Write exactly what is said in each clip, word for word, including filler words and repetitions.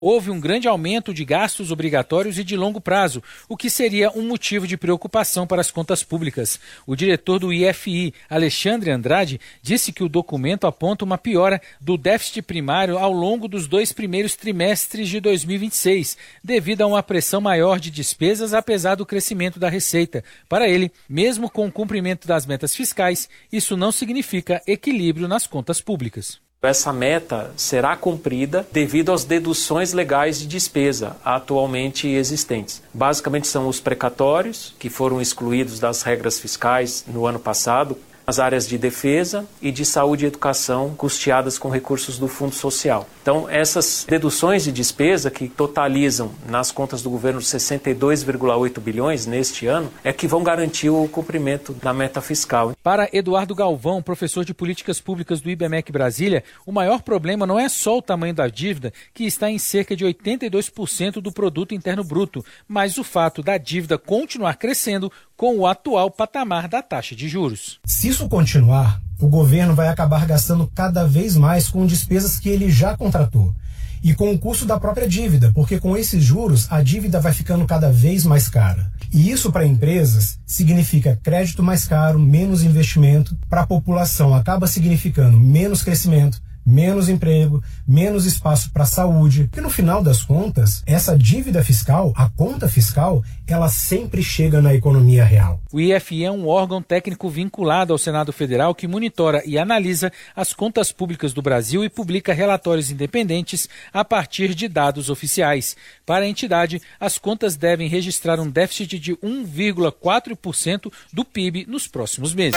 Houve um grande aumento de gastos obrigatórios e de longo prazo, o que seria um motivo de preocupação para as contas públicas. O diretor do I F I, Alexandre Andrade, disse que o documento aponta uma piora do déficit primário ao longo dos dois primeiros trimestres de dois mil e vinte e seis, devido a uma pressão maior de despesas, apesar do crescimento da receita. Para ele, mesmo com o cumprimento das metas fiscais, isso não significa equilíbrio nas contas públicas. Essa meta será cumprida devido às deduções legais de despesa atualmente existentes. Basicamente são os precatórios, que foram excluídos das regras fiscais no ano passado, as áreas de defesa e de saúde e educação custeadas com recursos do Fundo Social. Então, essas deduções de despesa, que totalizam nas contas do governo sessenta e dois vírgula oito bilhões neste ano, é que vão garantir o cumprimento da meta fiscal. Para Eduardo Galvão, professor de Políticas Públicas do I B M E C Brasília, o maior problema não é só o tamanho da dívida, que está em cerca de oitenta e dois por cento do produto interno bruto, mas o fato da dívida continuar crescendo com o atual patamar da taxa de juros. Se isso continuar, o governo vai acabar gastando cada vez mais com despesas que ele já contratou e com o custo da própria dívida, porque com esses juros a dívida vai ficando cada vez mais cara. E isso para empresas significa crédito mais caro, menos investimento, para a população acaba significando menos crescimento, menos emprego, menos espaço para a saúde, porque no final das contas, essa dívida fiscal, a conta fiscal, ela sempre chega na economia real. O I F I é um órgão técnico vinculado ao Senado Federal que monitora e analisa as contas públicas do Brasil e publica relatórios independentes a partir de dados oficiais. Para a entidade, as contas devem registrar um déficit de um vírgula quatro por cento do P I B nos próximos meses.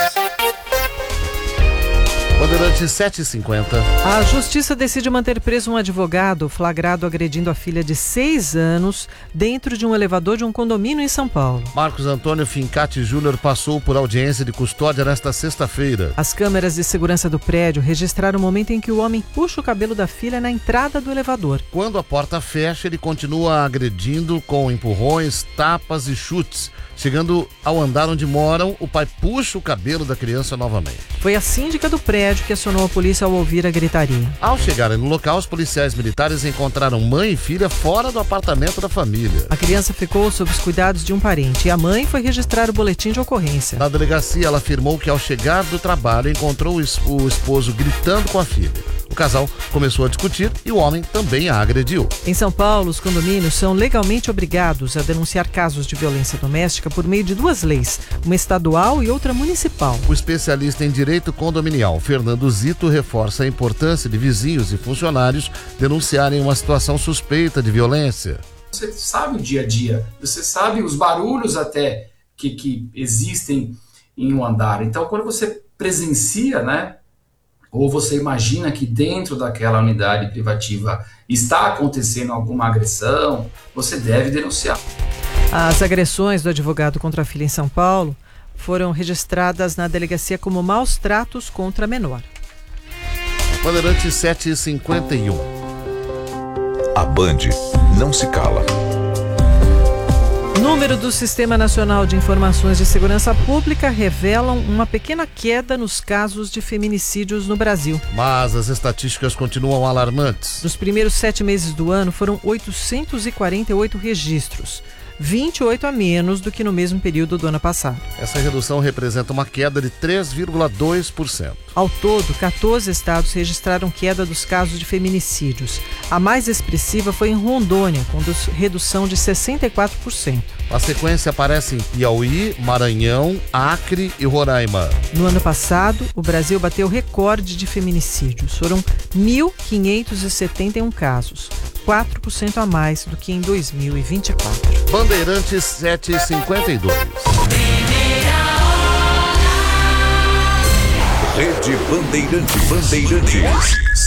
Bandeirantes sete e cinquenta. A justiça decide manter preso um advogado flagrado agredindo a filha de seis anos dentro de um elevador de um condomínio em São Paulo. Marcos Antônio Fincati Júnior passou por audiência de custódia nesta sexta-feira. As câmeras de segurança do prédio registraram o momento em que o homem puxa o cabelo da filha na entrada do elevador. Quando a porta fecha, ele continua agredindo com empurrões, tapas e chutes. Chegando ao andar onde moram, o pai puxa o cabelo da criança novamente. Foi a síndica do prédio que acionou a polícia ao ouvir a gritaria. Ao chegarem no local, os policiais militares encontraram mãe e filha fora do apartamento da família. A criança ficou sob os cuidados de um parente e a mãe foi registrar o boletim de ocorrência. Na delegacia, ela afirmou que ao chegar do trabalho encontrou o esposo gritando com a filha. O casal começou a discutir e o homem também a agrediu. Em São Paulo, os condomínios são legalmente obrigados a denunciar casos de violência doméstica por meio de duas leis, uma estadual e outra municipal. O especialista em direito condominial, Fernando Zito, reforça a importância de vizinhos e funcionários denunciarem uma situação suspeita de violência. Você sabe o dia a dia, você sabe os barulhos até que, que existem em um andar. Então, quando você presencia, né, ou você imagina que dentro daquela unidade privativa está acontecendo alguma agressão, você deve denunciar. As agressões do advogado contra a filha em São Paulo foram registradas na delegacia como maus tratos contra a menor. Bandeirantes sete e cinquenta e um. A Band não se cala. Número do Sistema Nacional de Informações de Segurança Pública revelam uma pequena queda nos casos de feminicídios no Brasil. Mas as estatísticas continuam alarmantes. Nos primeiros sete meses do ano foram oitocentos e quarenta e oito registros, vinte e oito a menos do que no mesmo período do ano passado. Essa redução representa uma queda de três vírgula dois por cento. Ao todo, quatorze estados registraram queda dos casos de feminicídios. A mais expressiva foi em Rondônia, com redução de sessenta e quatro por cento. A sequência aparece em Piauí, Maranhão, Acre e Roraima. No ano passado, o Brasil bateu recorde de feminicídios. Foram mil quinhentos e setenta e um casos, quatro por cento a mais do que em dois mil e vinte e quatro. Bandeirantes sete e cinquenta e dois. Rede Bandeirante Bandeirantes.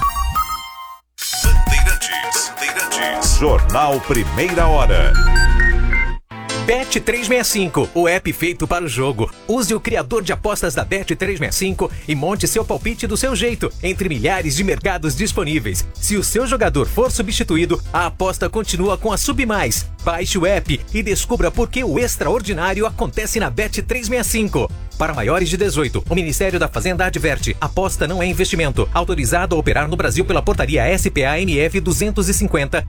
Bandeirantes. Bandeirantes. Jornal Primeira Hora. Bet trezentos e sessenta e cinco, o app feito para o jogo. Use o criador de apostas da Bet trezentos e sessenta e cinco e monte seu palpite do seu jeito, entre milhares de mercados disponíveis. Se o seu jogador for substituído, a aposta continua com a Submais. Baixe o app e descubra por que o extraordinário acontece na Bet trezentos e sessenta e cinco. para maiores de dezoito. O Ministério da Fazenda adverte: aposta não é investimento. Autorizado a operar no Brasil pela portaria S P A M F duzentos e cinquenta.